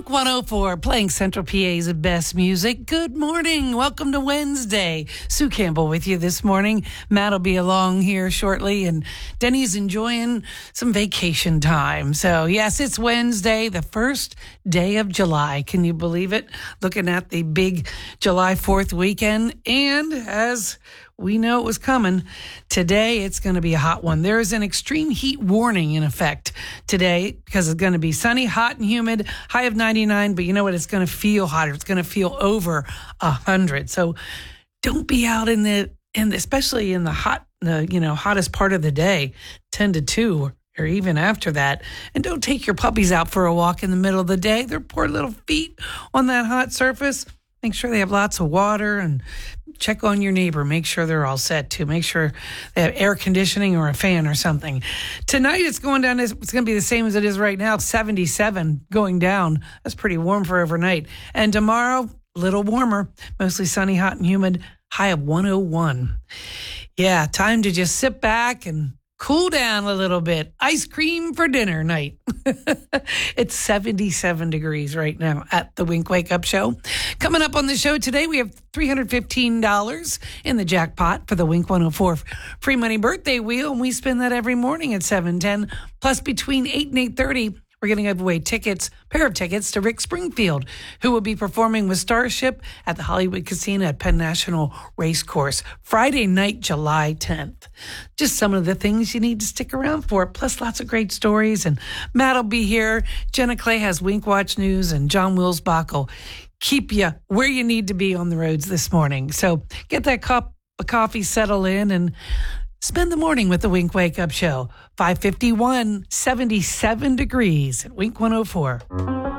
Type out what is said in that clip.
Wink 104, playing Central PA's best music. Good morning. Welcome to Wednesday. Sue Campbell with you this morning. Matt will be along here shortly, and Denny's enjoying some vacation time. So, yes, it's Wednesday, the first day of July. Can you believe it? Looking at the big July 4th weekend. And as we know it was coming, today it's going to be a hot one. There is an extreme heat warning in effect today because it's going to be sunny, hot, and humid, high of 99. But you know what? It's going to feel hotter. It's going to feel over 100. So don't be out especially in the hottest part of the day, 10 to 2. Or even after that. And don't take your puppies out for a walk in the middle of the day. Their poor little feet on that hot surface. Make sure they have lots of water and check on your neighbor. Make sure they're all set too. Make sure they have air conditioning or a fan or something. Tonight it's going down. It's going to be the same as it is right now. 77 going down. That's pretty warm for overnight. And tomorrow, a little warmer. Mostly sunny, hot, and humid. High of 101. Yeah, time to just sit back and cool down a little bit. Ice cream for dinner night. It's 77 degrees right now at the Wink Wake Up Show. Coming up on the show today, we have $315 in the jackpot for the Wink 104 Free Money Birthday Wheel, and we spin that every morning at 7:10. Plus, between 8 and 8:30, we're going to give away pair of tickets to Rick Springfield, who will be performing with Starship at the Hollywood Casino at Penn National Racecourse Friday night, July 10th. Just some of the things you need to stick around for, plus lots of great stories. And Matt will be here. Jenna Clay has Wink Watch News, and John Wilsbach will keep you where you need to be on the roads this morning. So get that cup of coffee, settle in, and spend the morning with the Wink Wake Up Show. 5:51, 77 degrees at Wink 104.